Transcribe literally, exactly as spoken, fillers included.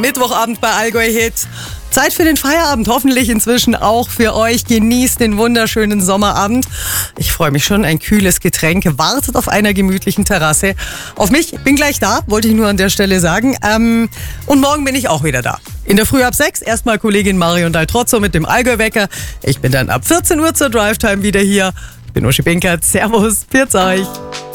Mittwochabend bei Allgäu Hit. Zeit für den Feierabend, hoffentlich inzwischen auch für euch. Genießt den wunderschönen Sommerabend. Ich freue mich schon, ein kühles Getränk wartet auf einer gemütlichen Terrasse. Auf mich, bin gleich da, wollte ich nur an der Stelle sagen. Ähm, und morgen bin ich auch wieder da. In der Früh ab sechs erstmal Kollegin Marion Daltrozzo mit dem Allgäu-Wecker. Ich bin dann ab vierzehn Uhr zur Drive-Time wieder hier. Ich bin Uschi Binkert. Servus, pfiat euch.